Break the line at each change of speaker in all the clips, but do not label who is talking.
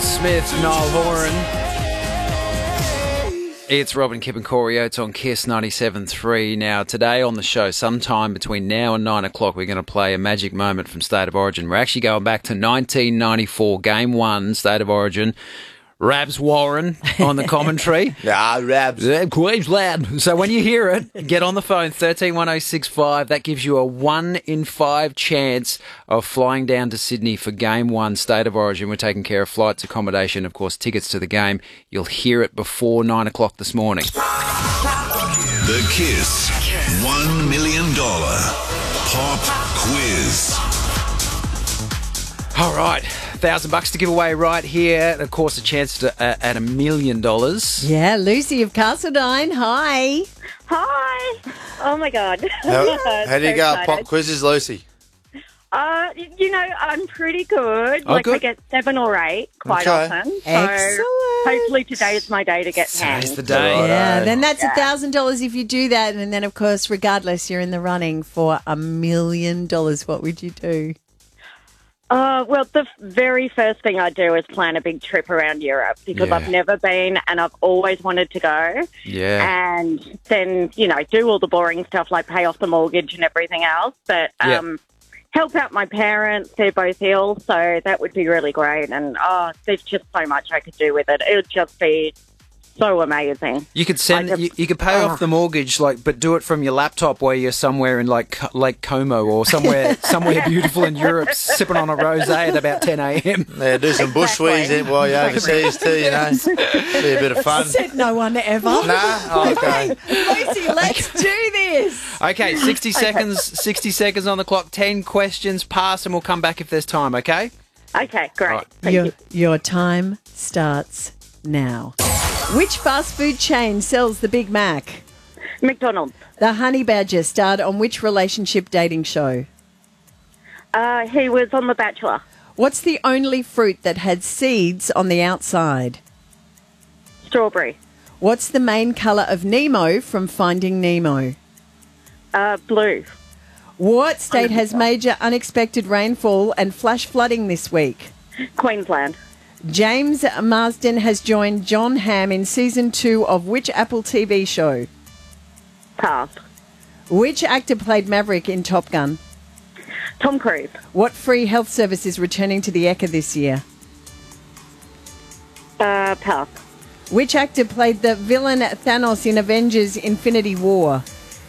Smith, Niall Horan. It's Robin, Kip and Corey Oates on KISS 97.3. Now, today on the show, sometime between now and 9 o'clock, we're going to play a magic moment from State of Origin. We're actually going back to 1994, Game 1, State of Origin. Rabs Warren on the commentary.
Rabs.
Queensland. So when you hear it, get on the phone, 131065. That gives you a 1 in 5 chance of flying down to Sydney for Game 1, State of Origin. We're taking care of flights, accommodation, of course, tickets to the game. You'll hear it before 9 o'clock this morning.
The KISS $1 million pop quiz.
All right, $1,000 to give away right here. And of course, a chance to at $1 million.
Yeah, Lucy of Castledine. Hi.
Hi. Oh, my God.
How do you go at pop quizzes, Lucy?
I'm pretty good.
Oh, good.
I get 7 or 8 quite
Okay.
often. So
Excellent.
hopefully today is my day to get 10.
Today's the day.
Yeah, then that's $1,000 if you do that. And then, of course, regardless, you're in the running for $1 million. What would you do?
Well, the very first thing I do is plan a big trip around Europe because
Yeah.
I've never been and I've always wanted to go.
Yeah.
And then, do all the boring stuff like pay off the mortgage and everything else. But help out my parents. They're both ill, so that would be really great. And, there's just so much I could do with it. It would just be so amazing.
You could you could pay off the mortgage, but do it from your laptop where you're somewhere in Lake Como or somewhere beautiful in Europe, sipping on a rosé at about 10 a.m.
Yeah, do some bushwheats while you're overseas too, Be a bit of fun.
Said no one ever.
Nah? Oh, okay.
Lucy, let's do this.
Okay, 60 seconds. 60 seconds on the clock. 10 questions. Pass, and we'll come back if there's time. Okay.
Okay, great.
Right.
Thank you.
Your time starts now. Which fast food chain sells the Big Mac?
McDonald's.
The Honey Badger starred on which relationship dating show?
He was on The Bachelor.
What's the only fruit that had seeds on the outside?
Strawberry.
What's the main colour of Nemo from Finding Nemo?
Blue.
What state has major unexpected rainfall and flash flooding this week?
Queensland.
James Marsden has joined John Hamm in Season 2 of which Apple TV show?
Pass.
Which actor played Maverick in Top Gun?
Tom Cruise.
What free health service is returning to the Ekka this year?
Pass.
Which actor played the villain Thanos in Avengers Infinity War?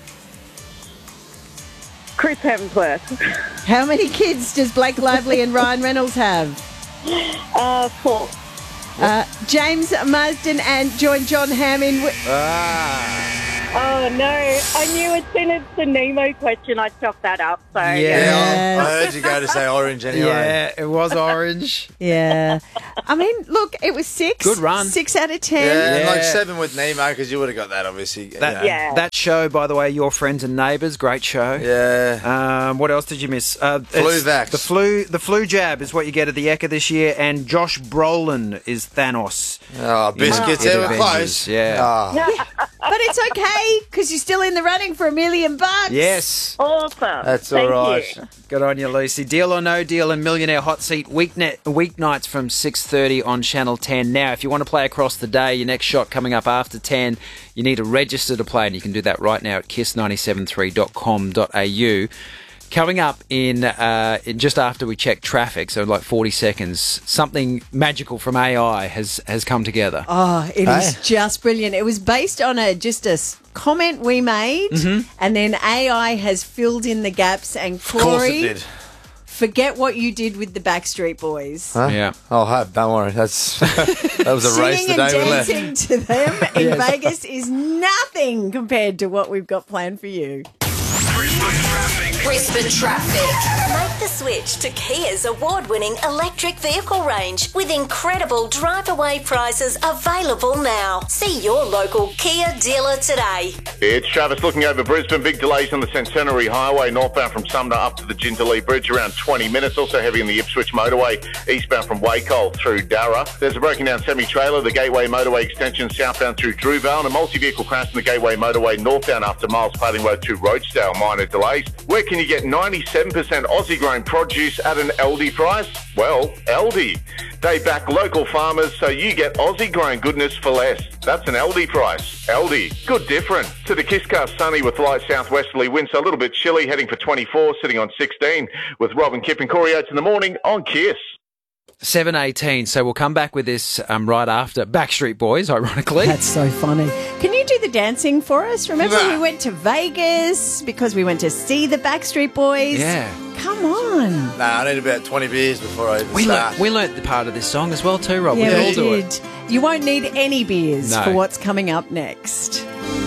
Chris Hemsworth.
How many kids does Blake Lively and Ryan Reynolds have?
4.
James Marsden and joined John Hamm in...
Oh, no. I knew as soon as the Nemo question, I'd chalk that up. So,
Yeah.
I heard you go to say orange anyway.
Yeah, it was orange.
Yeah. I mean, look, it was 6.
Good run.
6 out of 10.
Yeah,
Yeah.
like 7 with Nemo because you would have got that, obviously.
Yeah.
That show, by the way, Your Friends and Neighbours, great show.
Yeah.
What else did you miss?
Flu vax.
The flu jab is what you get at the Ekka this year, and Josh Brolin is Thanos.
Oh, biscuits,
in
ever
Avengers,
close.
yeah.
Oh,
But it's okay, because you're still in the running for $1 million.
Yes.
Awesome.
that's
Thank
all right.
you.
Good on you, Lucy. Deal or No Deal and Millionaire Hot Seat weeknights from 6:30 on Channel 10. Now, if you want to play across the day, your next shot coming up after 10, you need to register to play, and you can do that right now at kiss973.com.au. Coming up in just after we check traffic, so like 40 seconds, something magical from AI has come together.
Oh, it is just brilliant. It was based on just a comment we made, and then AI has filled in the gaps. And
Of course it
Corey,
did.
forget what you did with the Backstreet Boys.
Huh?
Yeah.
Oh, don't worry. That was a race
Singing
the
and
day we left.
dancing to them in Vegas is nothing compared to what we've got planned for you.
Brisbane Traffic. Make the switch to Kia's award-winning electric vehicle range with incredible drive-away prices available now. See your local Kia dealer today.
It's Travis looking over Brisbane. Big delays on the Centenary Highway, northbound from Sumner up to the Jindalee Bridge, around 20 minutes. Also heavy on the Ipswich Motorway, eastbound from Wacol through Darra. There's a broken down semi-trailer, the Gateway Motorway extension southbound through Drewvale, and a multi-vehicle crash in the Gateway Motorway northbound after Miles Plating Road to Rochedale. Minor delays. Where can you get 97% Aussie-grown produce at an Aldi price? Well, Aldi. They back local farmers so you get Aussie-grown goodness for less. That's an Aldi price. Aldi, good different. To the Kisscast, sunny with light southwesterly winds, so a little bit chilly, heading for 24, sitting on 16 with Robin Kipp and Corey Oates in the morning on Kiss.
7:18, so we'll come back with this right after Backstreet Boys, ironically.
That's so funny. Can you do the dancing for us? Remember we went to Vegas because we went to see the Backstreet Boys?
Yeah.
Come on.
Nah, I need about 20 beers before I even start.
We learnt the part of this song as well too, Rob.
Yeah,
we all
we
do
did.
it.
You won't need any beers
No.
for what's coming up next.